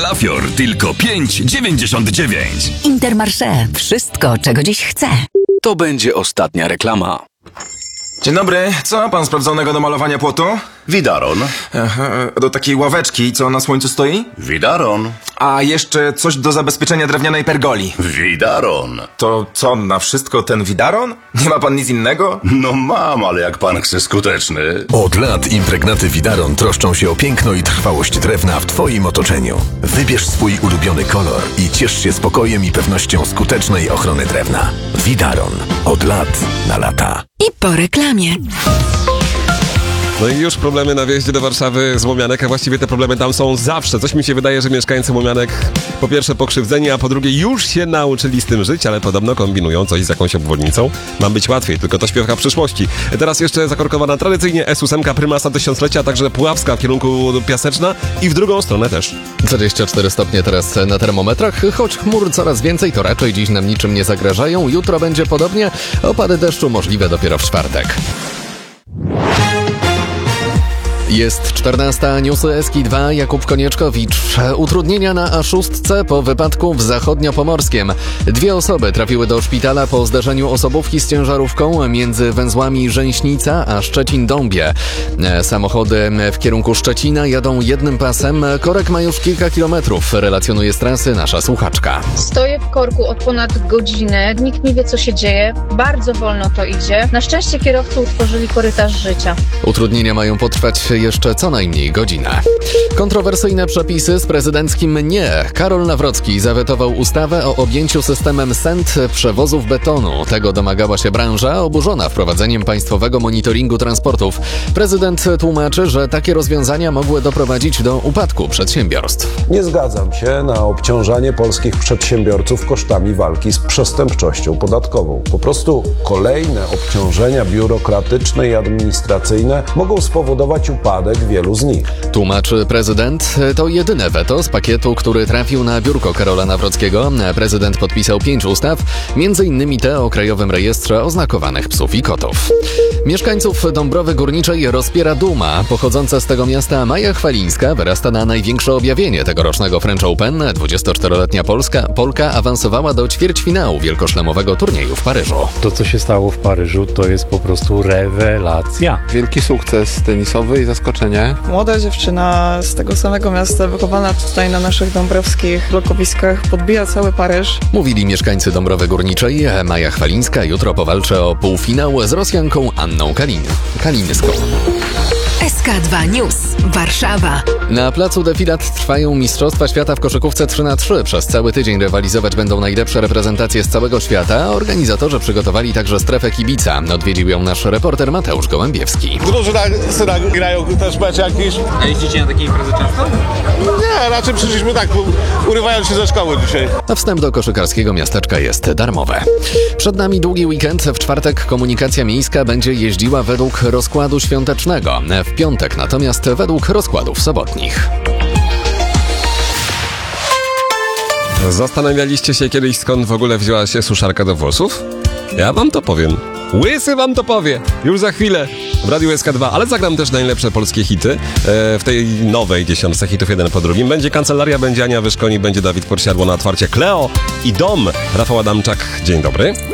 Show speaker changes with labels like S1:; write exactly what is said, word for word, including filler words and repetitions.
S1: Lafior tylko pięć dziewięćdziesiąt dziewięć.
S2: Intermarché. Wszystko, czego dziś chcę.
S3: To będzie ostatnia reklama.
S4: Dzień dobry, co pan sprawdzonego do malowania płotu?
S5: Widaron.
S4: Aha, do takiej ławeczki, co na słońcu stoi?
S5: Widaron.
S4: A jeszcze coś do zabezpieczenia drewnianej pergoli.
S5: Widaron.
S4: To co, na wszystko ten widaron? Nie ma pan nic innego?
S5: No mam, ale jak pan chce skuteczny.
S6: Od lat impregnaty Widaron troszczą się o piękno i trwałość drewna w Twoim otoczeniu. Wybierz swój ulubiony kolor i ciesz się spokojem i pewnością skutecznej ochrony drewna. Widaron. Od lat na lata.
S2: I po reklamie.
S7: No i już problemy na wjeździe do Warszawy z Łomianek, a właściwie te problemy tam są zawsze. Coś mi się wydaje, że mieszkańcy Łomianek po pierwsze pokrzywdzeni, a po drugie już się nauczyli z tym żyć, ale podobno kombinują coś z jakąś obwodnicą. Ma być łatwiej, tylko to śpiewka przyszłości. Teraz jeszcze zakorkowana tradycyjnie S ósem Prymasa tysiąclecia, a także Puławska w kierunku Piaseczna i w drugą stronę też.
S8: dwadzieścia cztery stopnie teraz na termometrach, choć chmur coraz więcej, to raczej dziś nam niczym nie zagrażają. Jutro będzie podobnie, opady deszczu możliwe dopiero w czwartek. Jest czternasta, newsy S K dwa, Jakub Konieczkowicz. Utrudnienia na A sześć po wypadku w Zachodniopomorskiem. Dwie osoby trafiły do szpitala po zdarzeniu osobówki z ciężarówką między węzłami Rzęśnica a Szczecin-Dąbie. Samochody w kierunku Szczecina jadą jednym pasem. Korek ma już kilka kilometrów, relacjonuje z trasy nasza słuchaczka.
S9: Stoję w korku od ponad godziny, nikt nie wie co się dzieje, bardzo wolno to idzie. Na szczęście kierowcy utworzyli korytarz życia.
S8: Utrudnienia mają potrwać jeszcze co najmniej godzinę. Kontrowersyjne przepisy z prezydenckim nie. Karol Nawrocki zawetował ustawę o objęciu systemem S E N T przewozów betonu. Tego domagała się branża, oburzona wprowadzeniem państwowego monitoringu transportów. Prezydent tłumaczy, że takie rozwiązania mogły doprowadzić do upadku przedsiębiorstw.
S10: Nie zgadzam się na obciążanie polskich przedsiębiorców kosztami walki z przestępczością podatkową. Po prostu kolejne obciążenia biurokratyczne i administracyjne mogą spowodować upadek wielu z nich.
S8: Tłumaczy prezydent, to jedyne weto z pakietu, który trafił na biurko Karola Nawrockiego. Prezydent podpisał pięć ustaw, między innymi te o Krajowym Rejestrze Oznakowanych Psów i Kotów. Mieszkańców Dąbrowy Górniczej rozpiera duma. Pochodząca z tego miasta Maja Chwalińska wyrasta na największe objawienie tegorocznego French Open. dwudziestoczteroletnia Polska, Polka awansowała do ćwierćfinału wielkoszlemowego turnieju w Paryżu.
S11: To, co się stało w Paryżu, to jest po prostu rewelacja.
S12: Wielki sukces tenisowy i zaskoczenie.
S13: Młoda dziewczyna z tego samego miasta, wychowana tutaj na naszych dąbrowskich blokowiskach, podbija cały Paryż.
S8: Mówili mieszkańcy Dąbrowy Górniczej. Maja Chwalińska jutro powalczy o półfinał z Rosjanką Anną Kalin- Kalińską.
S2: S K dwa News. Warszawa.
S8: Na placu Defilat trwają Mistrzostwa Świata w koszykówce trzy na trzy. Przez cały tydzień rywalizować będą najlepsze reprezentacje z całego świata. Organizatorzy przygotowali także strefę kibica. Odwiedził ją nasz reporter Mateusz Gołębiewski.
S14: Drużyna syna grają też mecz jakiś.
S15: A jeździcie na takie imprezy często?
S14: Nie, raczej przyszliśmy tak, urywając się ze szkoły dzisiaj.
S8: A wstęp do koszykarskiego miasteczka jest darmowy. Przed nami długi weekend. W czwartek komunikacja miejska będzie jeździła według rozkładu świątecznego. W piątek natomiast według rozkładów sobotnich.
S7: Zastanawialiście się kiedyś, skąd w ogóle wzięła się suszarka do włosów? Ja wam to powiem. Łysy wam to powie. Już za chwilę w Radiu S K dwa, ale zagram też najlepsze polskie hity. E, w tej nowej dziesiątce hitów jeden po drugim. Będzie Kancelaria, będzie Ania Wyszkoni, będzie Dawid Podsiadło na otwarcie Kleo i Dom. Rafał Adamczak, dzień dobry.